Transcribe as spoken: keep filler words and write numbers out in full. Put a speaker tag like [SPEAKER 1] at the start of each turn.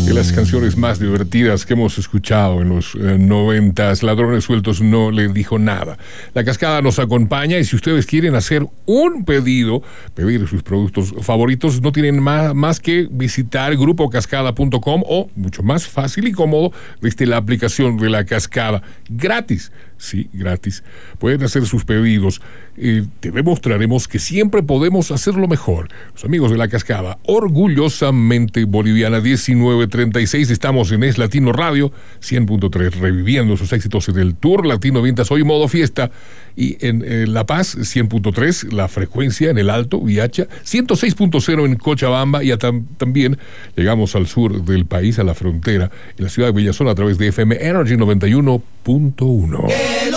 [SPEAKER 1] de las canciones más divertidas que hemos escuchado en los eh, noventas. Ladrones Sueltos no le dijo nada. La Cascada nos acompaña y si ustedes quieren hacer un pedido, pedir sus productos favoritos, no tienen más, más que visitar grupo cascada punto com o, mucho más fácil y cómodo, desde la aplicación de La Cascada. Gratis. Sí, gratis. Pueden hacer sus pedidos. Eh, te demostraremos que siempre podemos hacerlo mejor. Los amigos de La Cascada, orgullosamente boliviana, diecinueve treinta y seis. Estamos en Es Latino Radio, cien punto tres, reviviendo sus éxitos en el Tour Latino Vintas Hoy Modo Fiesta. Y en eh, La Paz, cien punto tres, la frecuencia en el Alto, Viacha, ciento seis punto cero en Cochabamba. Y tam- también llegamos al sur del país, a la frontera, en la ciudad de Villazón, a través de F M Energy noventa y uno punto uno.